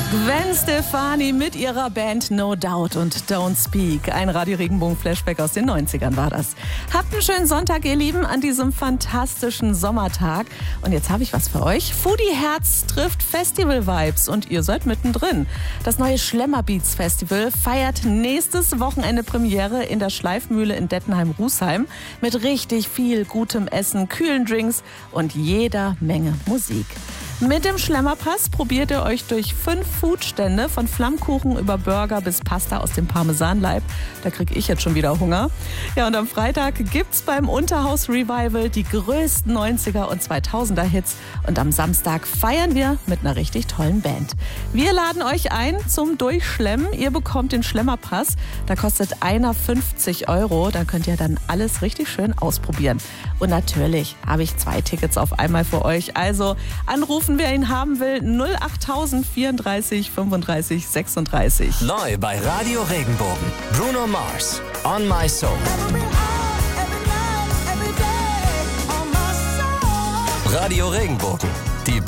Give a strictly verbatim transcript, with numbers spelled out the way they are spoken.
Gwen Stefani mit ihrer Band No Doubt und Don't Speak. Ein Radio-Regenbogen-Flashback aus den neunzigern war das. Habt einen schönen Sonntag, ihr Lieben, an diesem fantastischen Sommertag. Und jetzt habe ich was für euch. Foodie Herz trifft Festival-Vibes und ihr seid mittendrin. Das neue Schlemmerbeats Festival feiert nächstes Wochenende Premiere in der Schleifmühle in Dettenheim-Rußheim mit richtig viel gutem Essen, kühlen Drinks und jeder Menge Musik. Mit dem Schlemmerpass probiert ihr euch durch fünf Foodstände, von Flammkuchen über Burger bis Pasta aus dem Parmesanleib. Da kriege ich jetzt schon wieder Hunger. Ja, und am Freitag gibt's beim Unterhaus Revival die größten neunziger und zweitausender Hits. Und am Samstag feiern wir mit einer richtig tollen Band. Wir laden euch ein zum Durchschlemmen. Ihr bekommt den Schlemmerpass. Da kostet einer fünfzig Euro. Da könnt ihr dann alles richtig schön ausprobieren. Und natürlich habe ich zwei Tickets auf einmal für euch. Also anrufen, wer ihn haben will, null achttausend vierunddreißig fünfunddreißig sechsunddreißig. Neu bei Radio Regenbogen. Bruno Mars, On My Soul. Radio Regenbogen. Die